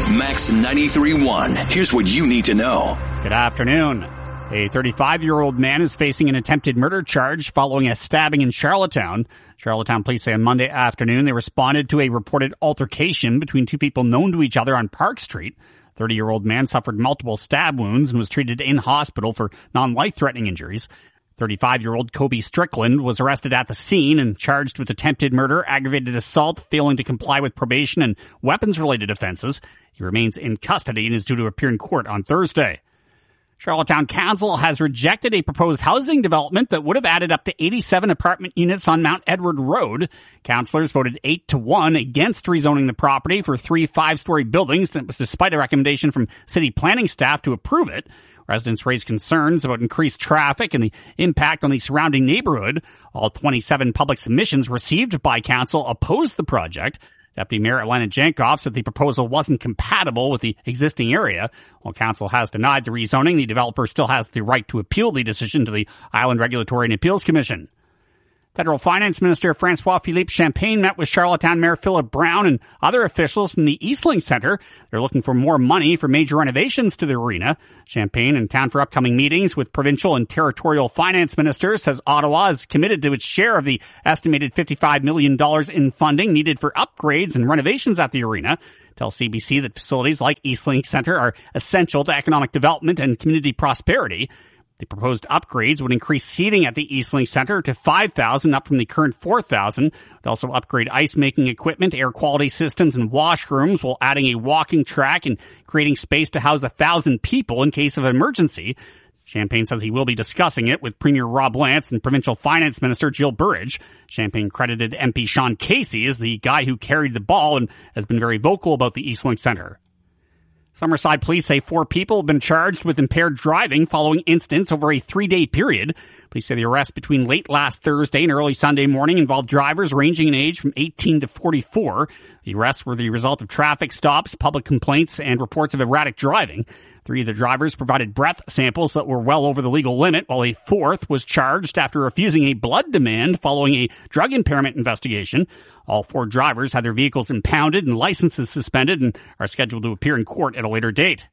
Max 93.1. Here's what you need to know. Good afternoon. A 35-year-old man is facing an attempted murder charge following a stabbing in Charlottetown. Charlottetown police say on Monday afternoon they responded to a reported altercation between two people known to each other on Park Street. 30-year-old man suffered multiple stab wounds and was treated in hospital for non-life-threatening injuries. 35-year-old Kobe Strickland was arrested at the scene and charged with attempted murder, aggravated assault, failing to comply with probation, and weapons-related offenses. He remains in custody and is due to appear in court on Thursday. Charlottetown Council has rejected a proposed housing development that would have added up to 87 apartment units on Mount Edward Road. Councillors voted 8-1 against rezoning the property for 3 5-story buildings. That was despite a recommendation from city planning staff to approve it. Residents raised concerns about increased traffic and the impact on the surrounding neighborhood. All 27 public submissions received by council opposed the project. Deputy Mayor Elena Jankoff said the proposal wasn't compatible with the existing area. While council has denied the rezoning, the developer still has the right to appeal the decision to the Island Regulatory and Appeals Commission. Federal Finance Minister François-Philippe Champagne met with Charlottetown Mayor Philip Brown and other officials from the Eastlink Centre. They're looking for more money for major renovations to the arena. Champagne, in town for upcoming meetings with provincial and territorial finance ministers, says Ottawa is committed to its share of the estimated $55 million in funding needed for upgrades and renovations at the arena. Tell CBC that facilities like Eastlink Centre are essential to economic development and community prosperity. The proposed upgrades would increase seating at the Eastlink Centre to 5,000, up from the current 4,000. It would also upgrade ice-making equipment, air quality systems, and washrooms, while adding a walking track and creating space to house 1,000 people in case of an emergency. Champagne says he will be discussing it with Premier Rob Lance and Provincial Finance Minister Jill Burridge. Champagne credited MP Sean Casey as the guy who carried the ball and has been very vocal about the Eastlink Centre. Summerside police say 4 people have been charged with impaired driving following incidents over a 3-day period. Police say the arrest between late last Thursday and early Sunday morning involved drivers ranging in age from 18 to 44. The arrests were the result of traffic stops, public complaints, and reports of erratic driving. 3 of the drivers provided breath samples that were well over the legal limit, while a 4th was charged after refusing a blood demand following a drug impairment investigation. All 4 drivers had their vehicles impounded and licenses suspended and are scheduled to appear in court at a later date.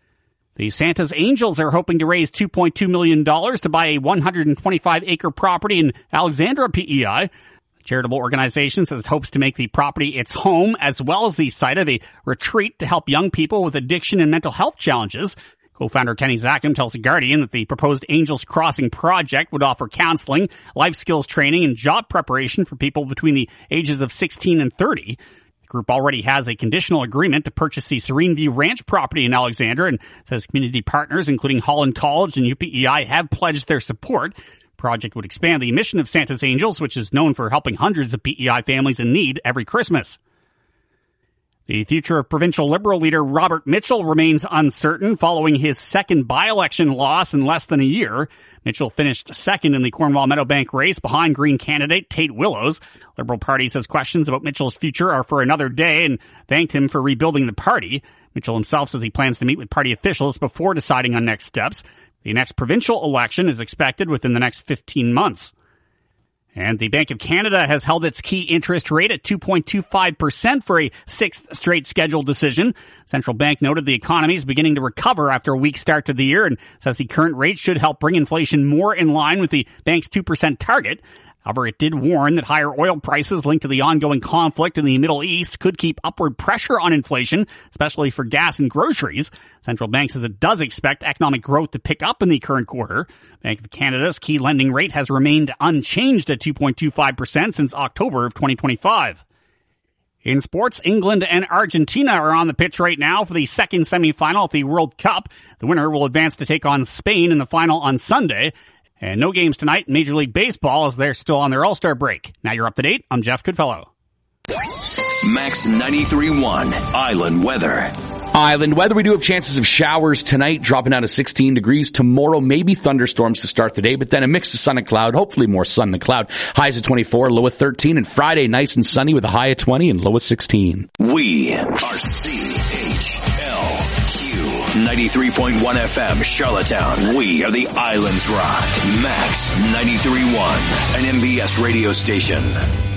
The Santa's Angels are hoping to raise $2.2 million to buy a 125-acre property in Alexandra, PEI. The charitable organization says it hopes to make the property its home, as well as the site of a retreat to help young people with addiction and mental health challenges. Co-founder Kenny Zackham tells The Guardian that the proposed Angels Crossing project would offer counseling, life skills training, and job preparation for people between the ages of 16 and 30. The group already has a conditional agreement to purchase the Serene View Ranch property in Alexandra and says community partners, including Holland College and UPEI, have pledged their support. The project would expand the mission of Santa's Angels, which is known for helping hundreds of PEI families in need every Christmas. The future of provincial Liberal leader Robert Mitchell remains uncertain following his second by-election loss in less than a year. Mitchell finished second in the Cornwall Meadowbank race behind Green candidate Tate Willows. Liberal Party says questions about Mitchell's future are for another day and thanked him for rebuilding the party. Mitchell himself says he plans to meet with party officials before deciding on next steps. The next provincial election is expected within the next 15 months. And the Bank of Canada has held its key interest rate at 2.25% for a 6th straight scheduled decision. Central Bank noted the economy is beginning to recover after a weak start to the year and says the current rate should help bring inflation more in line with the bank's 2% target. However, it did warn that higher oil prices linked to the ongoing conflict in the Middle East could keep upward pressure on inflation, especially for gas and groceries. Central Bank says it does expect economic growth to pick up in the current quarter. Bank of Canada's key lending rate has remained unchanged at 2.25% since October of 2025. In sports, England and Argentina are on the pitch right now for the second semifinal of the World Cup. The winner will advance to take on Spain in the final on Sunday. And no games tonight in Major League Baseball as they're still on their All-Star break. Now you're up to date. I'm Jeff Goodfellow. Max 93.1 Island Weather. Island weather, we do have chances of showers tonight, dropping down to 16 degrees. Tomorrow, maybe thunderstorms to start the day, but then a mix of sun and cloud, hopefully more sun than cloud. Highs at 24, low at 13, and Friday, nice and sunny with a high at 20 and low at 16. We are CHLQ 93.1 FM, Charlottetown. We are the Islands Rock. Max 93.1, an MBS radio station.